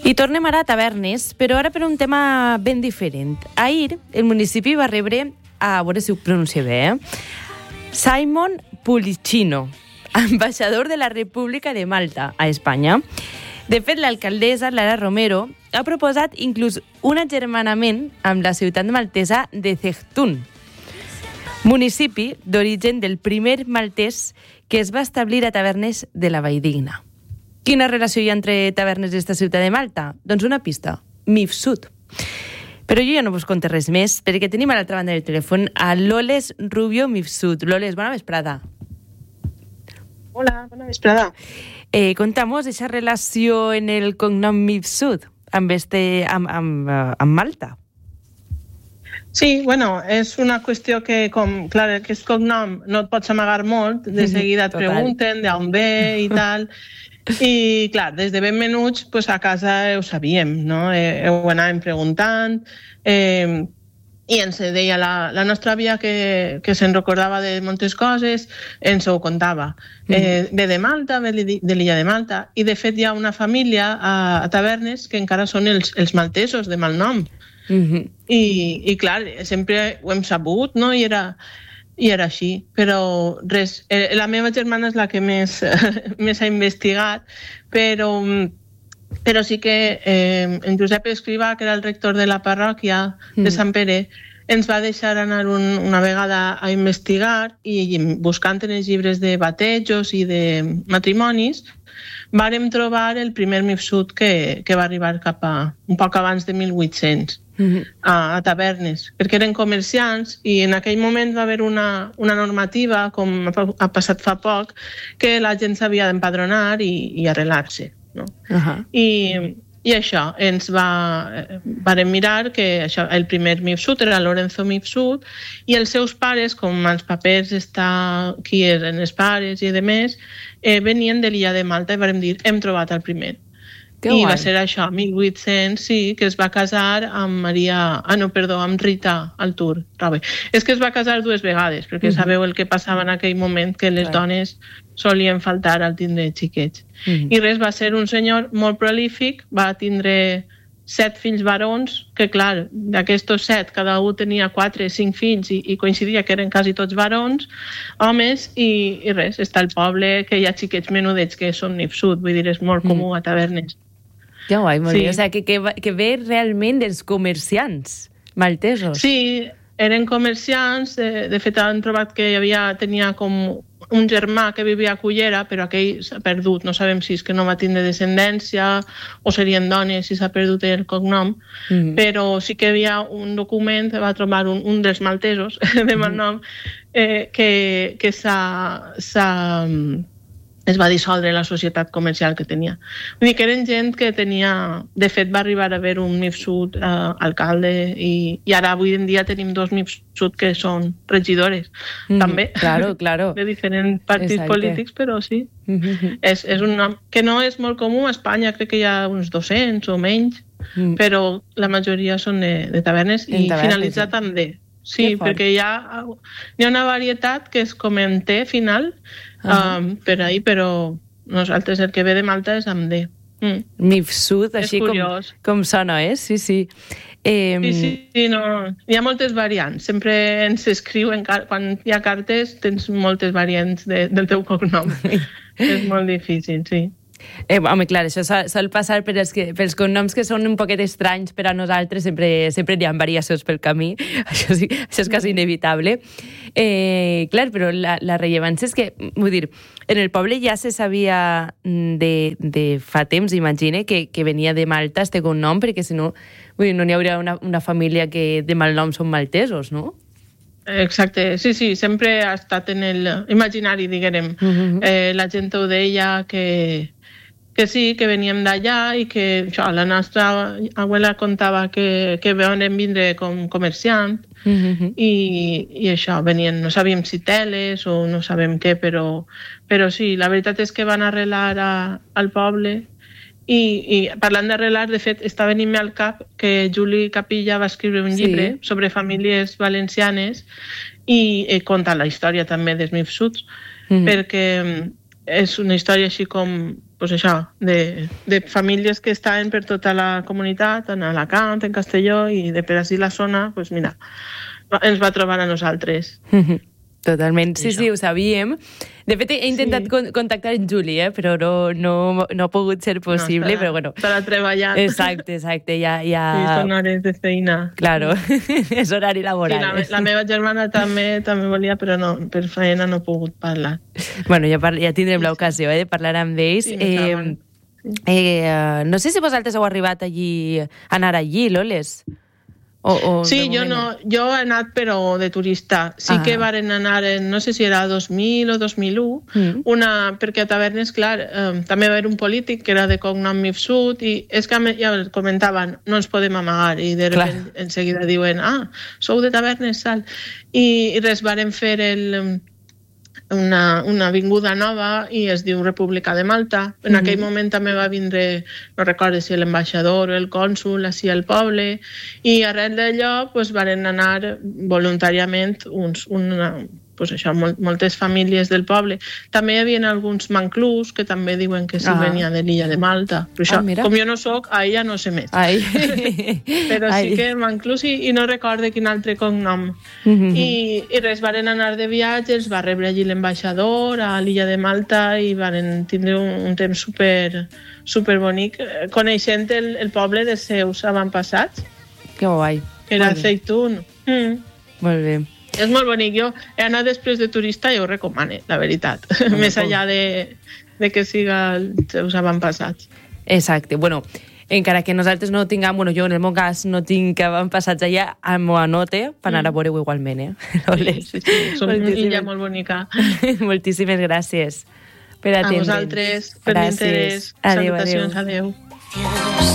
I tornem ara a Tavernes, però ara per un tema ben diferent. Ahir, el municipi va rebre, a veure si ho pronuncio bé, Simon Pulicino, ambaixador de la República de Malta a Espanya. De fet, l'alcaldessa Lara Romero ha proposat inclús un agermanament amb la ciutat maltesa de Zechtum, municipi d'origen del primer maltès que es va establir a Tavernes de la Valldigna. Quina relació hi ha entre Tavernes i esta ciutat de Malta? Doncs una pista, Mifsud. Però jo ja no vos conto res més, perquè tenim a l'altra banda del telèfon a Loles Rubio Mifsud. Loles, bona vesprada. Hola, bona vesprada. Contamos esa relació en el cognom Mifsud amb Malta. Sí, bueno, és una qüestió que, com, clar, aquest cognom no et pots amagar molt, de seguida et pregunten d'on ve i tal, i clar, des de ben menuts pues, a casa ho sabíem, no? Ho anàvem preguntant, i ens deia la nostra àvia que se'n recordava de moltes coses, ens ho contava. Ve de Malta, ve de l'illa de Malta, i de fet hi ha una família a Tavernes que encara són els maltesos de malnom. I clar, sempre ho hem sabut, no? I era així, però res, la meva germana és la que més ha investigat, però sí que en Josep Escrivà, que era el rector de la parròquia de Sant Pere, ens va deixar anar una vegada a investigar i buscant en els llibres de batejos i de matrimonis vàrem trobar el primer Mifsud que va arribar cap a un poc abans de 1800 a Tavernes, perquè eren comerciants i en aquell moment va haver una normativa, com ha passat fa poc, que la gent s'havia d'empadronar i arrelar-se. No? I això, ens vàrem mirar que això, el primer Mifsud era Lorenzo Mifsud i els seus pares, com als papers està qui eren els pares i demés, venien de l'illa de Malta i vàrem dir, hem trobat el primer. I va ser això, 1800, sí, que es va casar amb amb Rita Altur. És que es va casar dues vegades, perquè sabeu el que passava en aquell moment, que les dones solien faltar al tindre xiquets. I res, va ser un senyor molt prolífic, va tindre 7 fills varons, que clar, d'aquestos 7, cada un tenia 4 o 5 fills i coincidia que eren quasi tots varons, homes, i res, està el poble, que hi ha xiquets menudets que són Mifsud, vull dir, és molt comú a Tavernes. Que guai, molt bé. O sigui, que ve realment dels comerciants maltesos. Sí, eren comerciants. De fet, han trobat que tenia com un germà que vivia a Cullera, però aquell s'ha perdut. No sabem si és que no va tindre descendència o serien dones, si s'ha perdut el cognom. Però sí que hi havia un document, va trobar un dels maltesos, de mal nom, que es va dissoldre la societat comercial que tenia. Vull dir que eren gent que tenia... De fet, va arribar a haver un Mifsud alcalde i ara avui en dia tenim 2 Mifsud que són regidores, també. Claro. De diferents partits polítics, però sí. És un nom que no és molt comú a Espanya, crec que hi ha uns 200 o menys, però la majoria són de Tavernes i finalitzat amb D. Sí, perquè hi ha una varietat que és com en T final, per ahí, però nosaltres el que ve de Malta és amb D. Mifsud, així com sona, Sí. Sí, no. Hi ha moltes variants. Sempre ens escriuen, quan hi ha cartes, tens moltes variants del teu cognom. És molt difícil, sí. Home, clar, això sol passar pels cognoms que són un poquet estranys per a nosaltres, sempre hi ha variacions pel camí, això és quasi inevitable. Clar, però la rellevància és que, vull dir, en el poble ja se sabia de fa temps, imagine, que venia de Malta este cognom, perquè si no, vull dir, no n'hi hauria una família que de malnom són maltesos, no? Exacte, sí, sempre ha estat en l'imaginari, diguem. La gent ho deia que sí, que veníem d'allà i que la nostra abuela contava que veuen vindre com comerciant i això, venien, no sabíem si teles o no sabem què, però sí, la veritat és que van arrelar al poble i parlant d'arrelar, de fet, està venint-me al cap que Juli Capilla va escriure un llibre sobre famílies valencianes i conta la història també dels Mifsuds, perquè és una història així com pues això, de famílies que estaven per tota la comunitat, en Alacant, en Castelló, i de per així la zona, pues mira, ens va trobar a nosaltres. Totalment, sí, ho sabíem. De fet, he intentat contactar en Juli, però no ha pogut ser possible, però bueno. Estarà treballant. Exacte, ja... Sí, són hores de feina. Claro, és horari laboral. Sí, la meva germana també volia, però no, per feina no he pogut parlar. Bueno, ja tindrem l'ocasió de parlar amb ells. No sé si vosaltres heu arribat a anar allí, Loles. Sí, jo he anat però de turista. Sí que varen anar no sé si era 2000 o 2001, perquè a Tavernes, clar, també va haver un polític que era de cognom Mifsud i és que ja comentaven, no ens podem amagar, i de repente en seguida diuen, sou de Tavernes, sal. I res, varen fer una avinguda nova i es diu República de Malta. En aquell moment també va vindre, no recordo si l'ambaixador o el cònsul així al poble, i arrel d'allò varen anar voluntàriament moltes famílies del poble. També hi havia alguns manclús que també diuen que sí venia de l'illa de Malta. Però això, com jo no soc, a ella no se met. Però sí que manclús i no recordo quin altre cognom. I res, varen anar de viatge, els va rebre allí l'ambaixador a l'illa de Malta i varen tindre un temps super bonic coneixent el poble dels seus avantpassats. Que guai. Que era Aceitún. Molt bé. És molt bonic. Jo he anat després de turista i ho recomano, la veritat. Més enllà de que siga els seus avantpassats. Exacte. Bueno, encara que nosaltres no tinguem, jo en el meu cas no tinc avantpassats allà, m'ho anote per anar a veure-ho igualment, Sí. És una illa molt bonica. Moltíssimes gràcies per atendre'ns. A vosaltres, per l'interès. Salutacions, adeu.